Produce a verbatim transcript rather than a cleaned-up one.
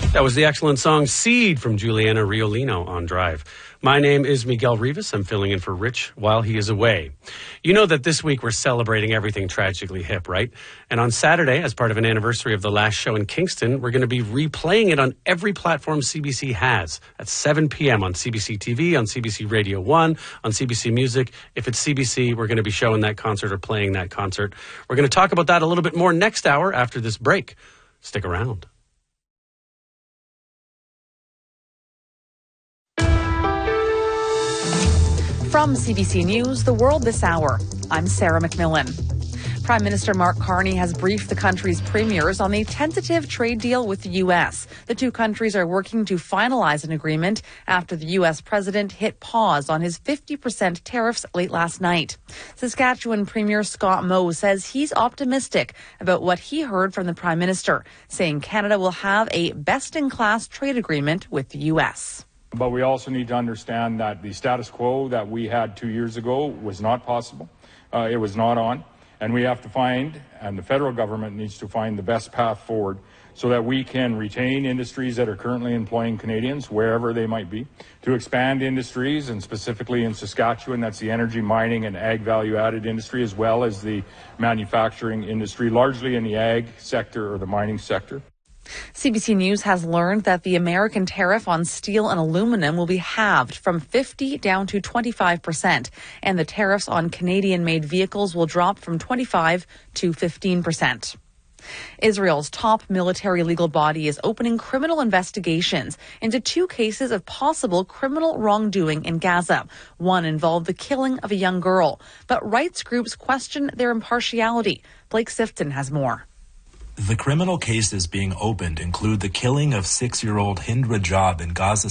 That was the excellent song Seed from Juliana Riolino on Drive. My name is Miguel Rivas. I'm filling in for Rich while he is away. You know that this week we're celebrating everything tragically hip, right? And on Saturday, as part of an anniversary of the last show in Kingston, we're going to be replaying it on every platform C B C has at seven p.m. on C B C T V, on C B C Radio one, on C B C Music. If it's C B C, we're going to be showing that concert or playing that concert. We're going to talk about that a little bit more next hour after this break. Stick around. From C B C News, The World This Hour, I'm Sarah McMillan. Prime Minister Mark Carney has briefed the country's premiers on a tentative trade deal with the U S. The two countries are working to finalize an agreement after the U S president hit pause on his fifty percent tariffs late last night. Saskatchewan Premier Scott Moe says he's optimistic about what he heard from the Prime Minister, saying Canada will have a best-in-class trade agreement with the U S. But we also need to understand that the status quo that we had two years ago was not possible. Uh, it was not on. And we have to find, and the federal government needs to find the best path forward so that we can retain industries that are currently employing Canadians, wherever they might be, to expand industries, and specifically in Saskatchewan, that's the energy, mining, and ag value-added industry, as well as the manufacturing industry, largely in the ag sector or the mining sector. C B C News has learned that the American tariff on steel and aluminum will be halved from fifty down to twenty-five percent, and the tariffs on Canadian-made vehicles will drop from twenty-five to fifteen percent. Israel's top military legal body is opening criminal investigations into two cases of possible criminal wrongdoing in Gaza. One involved the killing of a young girl, but rights groups question their impartiality. Blake Sifton has more. The criminal cases being opened include the killing of six-year-old Hind Rajab in Gaza